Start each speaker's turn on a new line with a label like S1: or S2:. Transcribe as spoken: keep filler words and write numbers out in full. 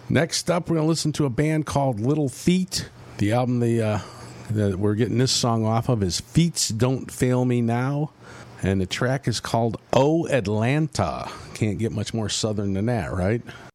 S1: Next up, we're going to listen to a band called Little Feat. The album they, uh, that we're getting this song off of is Feats Don't Fail Me Now. And the track is called Oh Atlanta. Can't get much more southern than that, right?